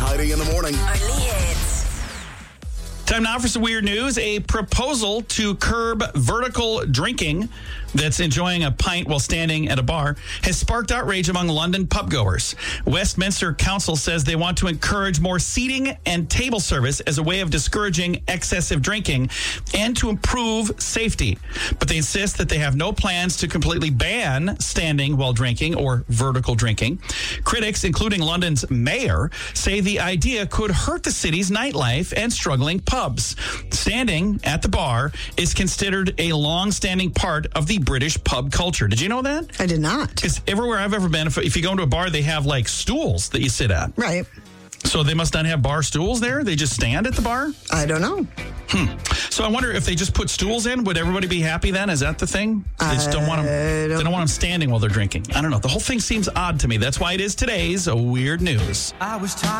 Heidi in the morning. Only hits. Time now for some weird news. A proposal to curb vertical drinking that's enjoying a pint while standing at a bar has sparked outrage among London pubgoers. Westminster Council says they want to encourage more seating and table service as a way of discouraging excessive drinking and to improve safety. But they insist that they have no plans to completely ban standing while drinking or vertical drinking. Critics, including London's mayor, say the idea could hurt the city's nightlife and struggling pubs. Standing at the bar is considered a long-standing part of the British pub culture. Did you know that? I did not. Because everywhere I've ever been, if you go into a bar, they have like stools that you sit at. Right. So they must not have bar stools there? They just stand at the bar? I don't know. So I wonder if they just put stools in, would everybody be happy then? Is that the thing? They just don't want them. They don't want them standing while they're drinking. I don't know. The whole thing seems odd to me. That's why it is today's Weird News. I was tired.